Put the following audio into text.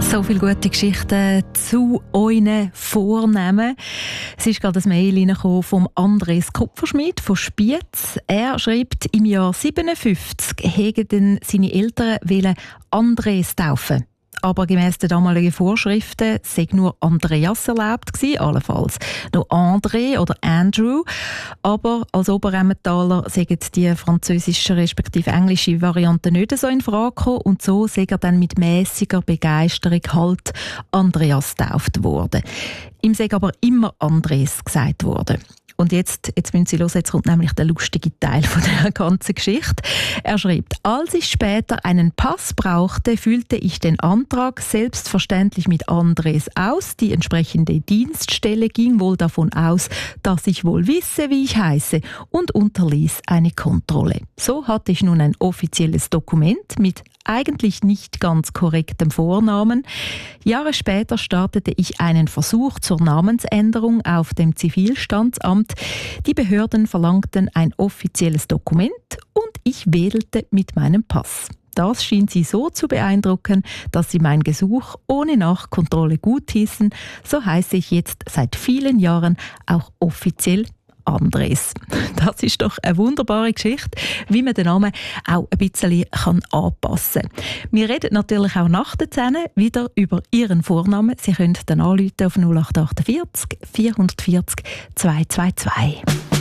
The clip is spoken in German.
So viele gute Geschichten zu euren Vornamen. Es ist gerade ein Mail reingekommen vom Andres Kupferschmidt von Spiez. Er schreibt, im Jahr 1957 hätten seine Eltern Andres taufen. Aber gemäss den damaligen Vorschriften sei nur Andreas erlaubt gewesen, allenfalls noch André oder Andrew. Aber als Oberemmentaler sagen die französische respektive englische Variante nicht so in Frage gekommen und so sei er dann mit mäßiger Begeisterung halt Andreas getauft worden. Ihm sei aber immer Andres gesagt worden. Und jetzt müssen Sie hören, jetzt kommt nämlich der lustige Teil von der ganzen Geschichte. Er schreibt, als ich später einen Pass brauchte, füllte ich den Antrag selbstverständlich mit Andres aus. Die entsprechende Dienststelle ging wohl davon aus, dass ich wohl wisse, wie ich heiße und unterließ eine Kontrolle. So hatte ich nun ein offizielles Dokument mit eigentlich nicht ganz korrektem Vornamen. Jahre später startete ich einen Versuch zur Namensänderung auf dem Zivilstandsamt. Die Behörden verlangten ein offizielles Dokument und ich wedelte mit meinem Pass. Das schien sie so zu beeindrucken, dass sie mein Gesuch ohne Nachkontrolle guthießen. So heiße ich jetzt seit vielen Jahren auch offiziell Andres. Das ist doch eine wunderbare Geschichte, wie man den Namen auch ein bisschen anpassen kann. Wir reden natürlich auch nach der 10 wieder über Ihren Vornamen. Sie können dann anrufen auf 0848 440 222.